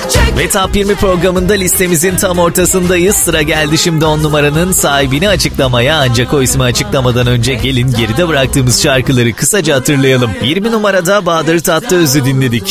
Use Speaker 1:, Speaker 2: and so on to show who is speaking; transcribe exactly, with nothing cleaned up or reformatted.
Speaker 1: Ve Top yirmi programında listemizin tam ortasındayız. Sıra geldi şimdi on numaranın sahibini açıklamaya. Ancak o ismi açıklamadan önce gelin geride bıraktığımız şarkıları kısaca hatırlayalım. yirmi numarada Bahadır Tatlıöz'ü dinledik.